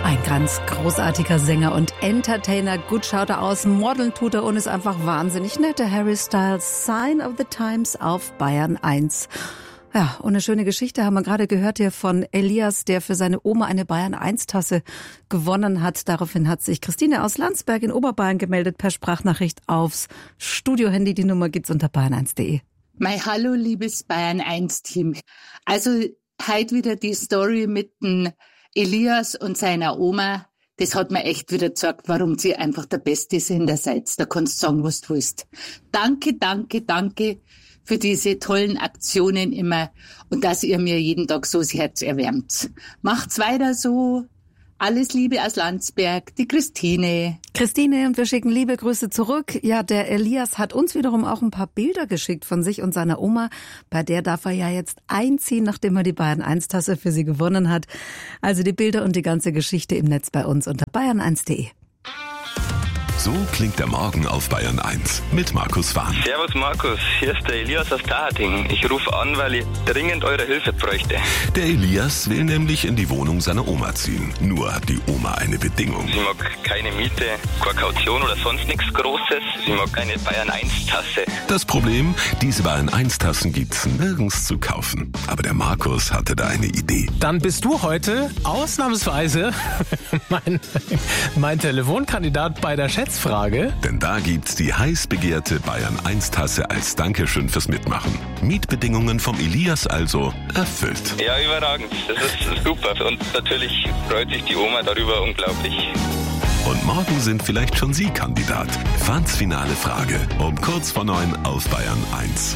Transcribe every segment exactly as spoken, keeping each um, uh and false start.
Ein ganz großartiger Sänger und Entertainer. Gut schaut er aus, modeln tut er und ist einfach wahnsinnig nett. Der Harry Styles, Sign of the Times auf Bayern eins. Ja, und eine schöne Geschichte haben wir gerade gehört hier von Elias, der für seine Oma eine Bayern eins Tasse gewonnen hat. Daraufhin hat sich Christine aus Landsberg in Oberbayern gemeldet per Sprachnachricht aufs Studiohandy. Die Nummer gibt's unter bayern eins punkt de. Mein Hallo, liebes Bayern eins Team. Also heute wieder die Story mit dem Elias und seiner Oma. Das hat mir echt wieder gezeigt, warum sie einfach der beste Sender seid. Da kannst du sagen, was du willst. Danke, danke, danke für diese tollen Aktionen immer und dass ihr mir jeden Tag so das Herz erwärmt. Macht's weiter so. Alles Liebe aus Landsberg, die Christine. Christine, und wir schicken liebe Grüße zurück. Ja, der Elias hat uns wiederum auch ein paar Bilder geschickt von sich und seiner Oma. Bei der darf er ja jetzt einziehen, nachdem er die Bayern eins Tasse für sie gewonnen hat. Also die Bilder und die ganze Geschichte im Netz bei uns unter bayern eins punkt de. So klingt der Morgen auf Bayern eins mit Markus Wahn. Servus Markus, hier ist der Elias aus Tahating. Ich rufe an, weil ich dringend eure Hilfe bräuchte. Der Elias will nämlich in die Wohnung seiner Oma ziehen. Nur hat die Oma eine Bedingung. Sie mag keine Miete, keine Kaution oder sonst nichts Großes. Sie mag eine Bayern eins Tasse. Das Problem, diese Bayern eins Tassen gibt's nirgends zu kaufen. Aber der Markus hatte da eine Idee. Dann bist du heute ausnahmsweise mein, mein Telefonkandidat bei der Schätzfrage. Frage. Denn da gibt's die heiß begehrte Bayern eins Tasse als Dankeschön fürs Mitmachen. Mietbedingungen vom Elias also erfüllt. Ja, überragend. Das ist super. Und natürlich freut sich die Oma darüber unglaublich. Und morgen sind vielleicht schon Sie Kandidat. Fahrtsfinale Frage um kurz vor neun auf Bayern eins.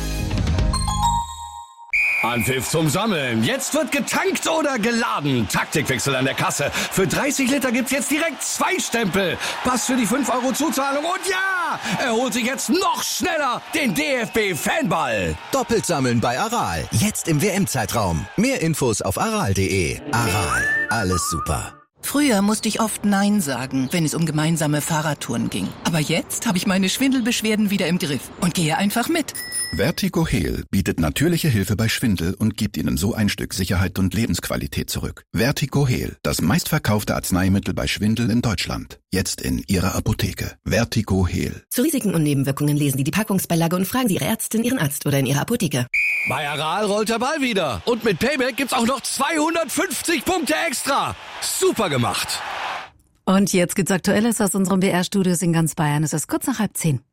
Anpfiff zum Sammeln. Jetzt wird getankt oder geladen. Taktikwechsel an der Kasse. Für dreißig Liter gibt's jetzt direkt zwei Stempel. Pass für die fünf Euro Zuzahlung. Und ja, er holt sich jetzt noch schneller den D F B-Fanball. Doppelt sammeln bei Aral. Jetzt im W M-Zeitraum. Mehr Infos auf aral punkt de. Aral. Alles super. Früher musste ich oft Nein sagen, wenn es um gemeinsame Fahrradtouren ging. Aber jetzt habe ich meine Schwindelbeschwerden wieder im Griff und gehe einfach mit. Vertigo Heal bietet natürliche Hilfe bei Schwindel und gibt Ihnen so ein Stück Sicherheit und Lebensqualität zurück. Vertigo Heal, das meistverkaufte Arzneimittel bei Schwindel in Deutschland. Jetzt in Ihrer Apotheke. Vertigo Heal. Zu Risiken und Nebenwirkungen lesen Sie die Packungsbeilage und fragen Sie Ihre Ärztin, Ihren Arzt oder in Ihrer Apotheke. Bei Aral rollt der Ball wieder. Und mit Payback gibt's auch noch zweihundertfünfzig Punkte extra. Super gemacht. Und jetzt gibt's Aktuelles aus unserem B R-Studios in ganz Bayern. Es ist kurz nach halb zehn.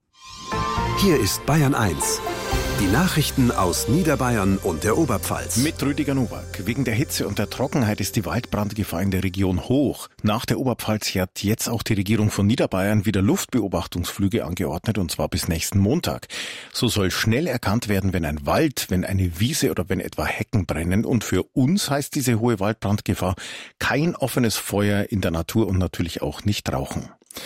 Hier ist Bayern eins. Die Nachrichten aus Niederbayern und der Oberpfalz. Mit Rüdiger Nowak. Wegen der Hitze und der Trockenheit ist die Waldbrandgefahr in der Region hoch. Nach der Oberpfalz hat jetzt auch die Regierung von Niederbayern wieder Luftbeobachtungsflüge angeordnet, und zwar bis nächsten Montag. So soll schnell erkannt werden, wenn ein Wald, wenn eine Wiese oder wenn etwa Hecken brennen. Und für uns heißt diese hohe Waldbrandgefahr kein offenes Feuer in der Natur und natürlich auch nicht rauchen.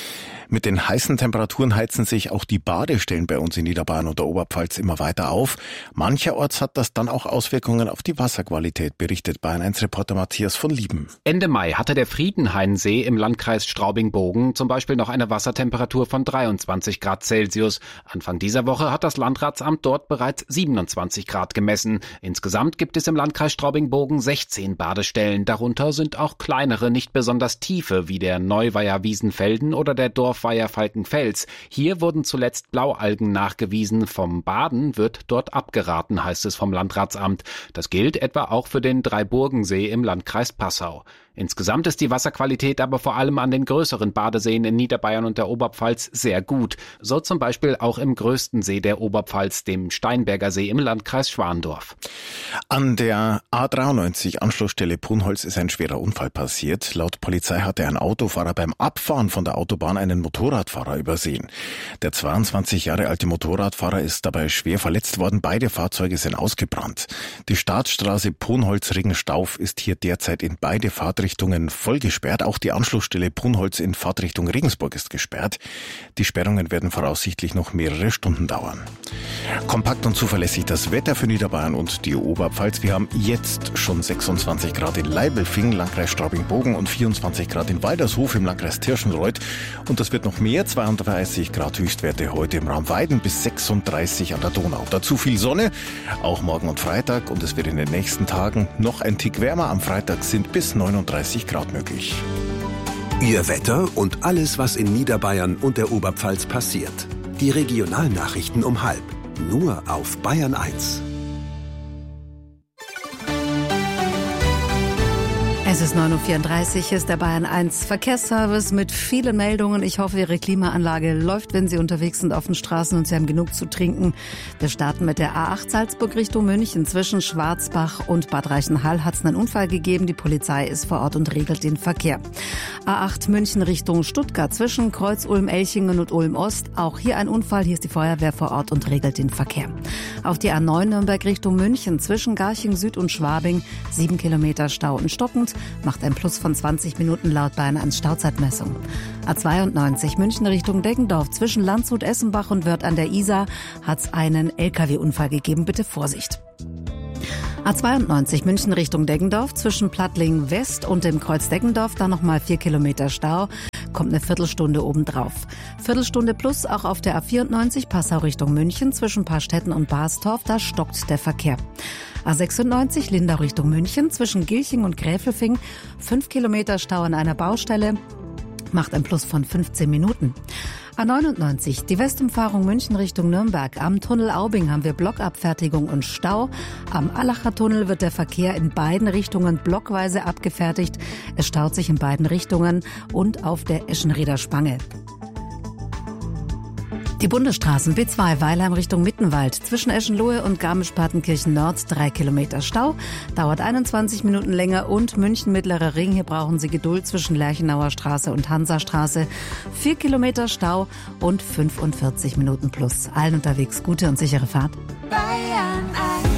Mit den heißen Temperaturen heizen sich auch die Badestellen bei uns in Niederbayern und der Oberpfalz immer weiter auf. Mancherorts hat das dann auch Auswirkungen auf die Wasserqualität, berichtet Bayern eins Reporter Matthias von Lieben. Ende Mai hatte der Friedenhainsee im Landkreis Straubing-Bogen zum Beispiel noch eine Wassertemperatur von dreiundzwanzig Grad Celsius. Anfang dieser Woche hat das Landratsamt dort bereits siebenundzwanzig Grad gemessen. Insgesamt gibt es im Landkreis Straubing-Bogen sechzehn Badestellen. Darunter sind auch kleinere, nicht besonders tiefe, wie der Neuweiher Wiesenfelden oder der Dorf Weiher Falkenfels. Hier wurden zuletzt Blaualgen nachgewiesen. Vom Baden wird dort abgeraten, heißt es vom Landratsamt. Das gilt etwa auch für den Dreiburgensee im Landkreis Passau. Insgesamt ist die Wasserqualität aber vor allem an den größeren Badeseen in Niederbayern und der Oberpfalz sehr gut. So zum Beispiel auch im größten See der Oberpfalz, dem Steinberger See im Landkreis Schwandorf. An der A dreiundneunzig Anschlussstelle Brunholz ist ein schwerer Unfall passiert. Laut Polizei hatte ein Autofahrer beim Abfahren von der Autobahn einen Motorradfahrer übersehen. Der zweiundzwanzig Jahre alte Motorradfahrer ist dabei schwer verletzt worden. Beide Fahrzeuge sind ausgebrannt. Die Staatsstraße Brunholz-Ringstauf ist hier derzeit in beide Fahrtrichtungen voll gesperrt. Auch die Anschlussstelle Brunholz in Fahrtrichtung Regensburg ist gesperrt. Die Sperrungen werden voraussichtlich noch mehrere Stunden dauern. Kompakt und zuverlässig das Wetter für Niederbayern und die Oberpfalz. Wir haben jetzt schon sechsundzwanzig Grad in Leibelfingen, Landkreis Straubing-Bogen, und vierundzwanzig Grad in Waldershof im Landkreis Tirschenreuth. Und das wird noch mehr, zweiunddreißig Grad Höchstwerte heute im Raum Weiden bis sechsunddreißig an der Donau. Dazu viel Sonne, auch morgen und Freitag, und es wird in den nächsten Tagen noch ein Tick wärmer. Am Freitag sind bis neununddreißig Grad möglich. Ihr Wetter und alles, was in Niederbayern und der Oberpfalz passiert. Die Regionalnachrichten um halb. Nur auf Bayern eins. Es ist neun Uhr vierunddreißig, hier ist der Bayern eins Verkehrsservice mit vielen Meldungen. Ich hoffe, Ihre Klimaanlage läuft, wenn Sie unterwegs sind auf den Straßen und Sie haben genug zu trinken. Wir starten mit der A acht Salzburg Richtung München. Zwischen Schwarzbach und Bad Reichenhall hat es einen Unfall gegeben. Die Polizei ist vor Ort und regelt den Verkehr. A acht München Richtung Stuttgart zwischen Kreuz Ulm-Elchingen und Ulm-Ost. Auch hier ein Unfall. Hier ist die Feuerwehr vor Ort und regelt den Verkehr. Auf die A neun Nürnberg Richtung München zwischen Garching Süd und Schwabing. Sieben Kilometer Stau und stockend. Macht ein Plus von zwanzig Minuten laut Bayern eins Stauzeitmessung. A zweiundneunzig München Richtung Deggendorf zwischen Landshut, Essenbach und Wörth an der Isar hat es einen L K W-Unfall gegeben. Bitte Vorsicht. A zweiundneunzig München Richtung Deggendorf zwischen Plattling West und dem Kreuz Deggendorf, da nochmal vier Kilometer Stau, kommt eine Viertelstunde obendrauf. Viertelstunde plus auch auf der A vierundneunzig Passau Richtung München zwischen Paarstetten und Bastorf, da stockt der Verkehr. A sechsundneunzig Lindau Richtung München zwischen Gilching und Gräfelfing, fünf Kilometer Stau an einer Baustelle, macht ein Plus von fünfzehn Minuten. A neunundneunzig, die Westumfahrung München Richtung Nürnberg. Am Tunnel Aubing haben wir Blockabfertigung und Stau. Am Allacher Tunnel wird der Verkehr in beiden Richtungen blockweise abgefertigt. Es staut sich in beiden Richtungen und auf der Eschenrieder Spange. Die Bundesstraßen B zwei Weilheim Richtung Mittenwald zwischen Eschenlohe und Garmisch-Partenkirchen Nord drei Kilometer Stau, dauert einundzwanzig Minuten länger und München Mittlerer Ring, hier brauchen Sie Geduld zwischen Lerchenauer Straße und Hansastraße, vier Kilometer Stau und fünfundvierzig Minuten plus. Allen unterwegs gute und sichere Fahrt. Bayern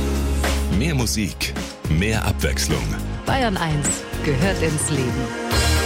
eins. Mehr Musik, mehr Abwechslung. Bayern eins gehört ins Leben.